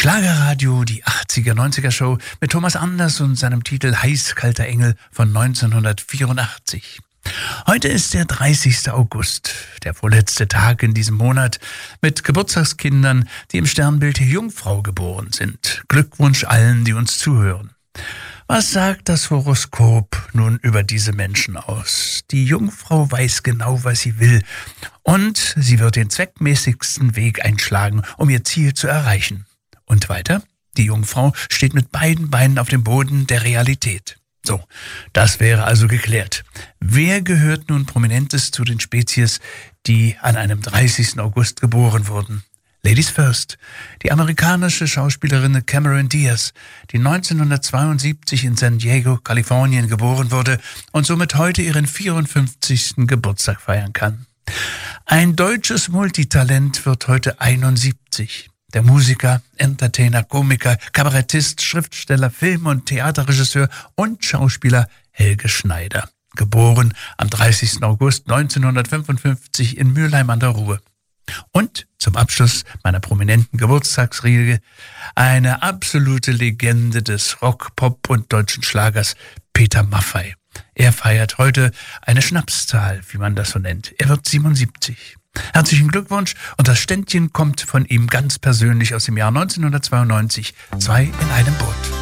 Schlagerradio, die 80er-90er Show mit Thomas Anders und seinem Titel Heiß-kalter Engel von 1984. Heute ist der 30. August, der vorletzte Tag in diesem Monat, mit Geburtstagskindern, die im Sternbild Jungfrau geboren sind. Glückwunsch allen, die uns zuhören. Was sagt das Horoskop nun über diese Menschen aus? Die Jungfrau weiß genau, was sie will, und sie wird den zweckmäßigsten Weg einschlagen, um ihr Ziel zu erreichen. Und weiter? Die Jungfrau steht mit beiden Beinen auf dem Boden der Realität. So, das wäre also geklärt. Wer gehört nun Prominentes zu den Spezies, die an einem 30. August geboren wurden? Ladies first. Die amerikanische Schauspielerin Cameron Diaz, die 1972 in San Diego, Kalifornien geboren wurde und somit heute ihren 54. Geburtstag feiern kann. Ein deutsches Multitalent wird heute 71. Der Musiker, Entertainer, Komiker, Kabarettist, Schriftsteller, Film- und Theaterregisseur und Schauspieler Helge Schneider. Geboren am 30. August 1955 in Mülheim an der Ruhr. Und zum Abschluss meiner prominenten Geburtstagsrede eine absolute Legende des Rock, Pop und deutschen Schlagers, Peter Maffay. Er feiert heute eine Schnapszahl, wie man das so nennt. Er wird 77. Herzlichen Glückwunsch, und das Ständchen kommt von ihm ganz persönlich aus dem Jahr 1992. 2 in einem Boot.